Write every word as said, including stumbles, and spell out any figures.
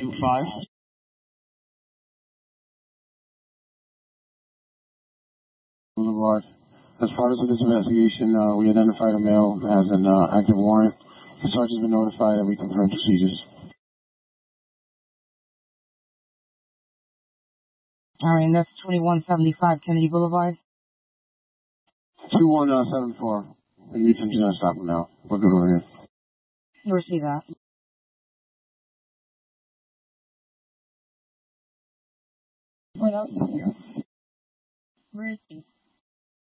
two five. Boulevard. As part of this investigation, uh, we identified a male that has an uh, active warrant. The sergeant's been notified and we confirm procedures. All right, and that's twenty-one seventy-five Kennedy Boulevard. two one seven four. You can just stop him now. We're good over here. Receive that. What else is here? Where is he?